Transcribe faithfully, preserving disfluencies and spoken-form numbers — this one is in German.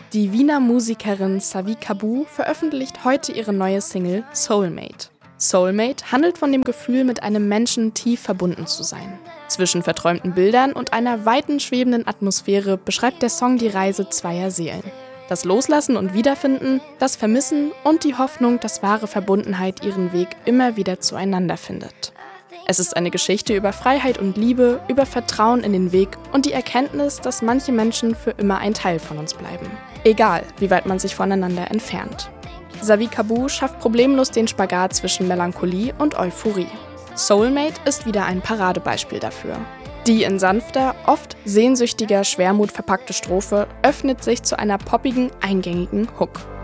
Die Wiener Musikerin Savi Kabu veröffentlicht heute ihre neue Single Soulmate. Soulmate handelt von dem Gefühl, mit einem Menschen tief verbunden zu sein. Zwischen verträumten Bildern und einer weiten schwebenden Atmosphäre beschreibt der Song die Reise zweier Seelen. Das Loslassen und Wiederfinden, das Vermissen und die Hoffnung, dass wahre Verbundenheit ihren Weg immer wieder zueinander findet. Es ist eine Geschichte über Freiheit und Liebe, über Vertrauen in den Weg und die Erkenntnis, dass manche Menschen für immer ein Teil von uns bleiben. Egal, wie weit man sich voneinander entfernt. Savi Kabu schafft problemlos den Spagat zwischen Melancholie und Euphorie. Soulmate ist wieder ein Paradebeispiel dafür. Die in sanfter, oft sehnsüchtiger Schwermut verpackte Strophe öffnet sich zu einer poppigen, eingängigen Hook.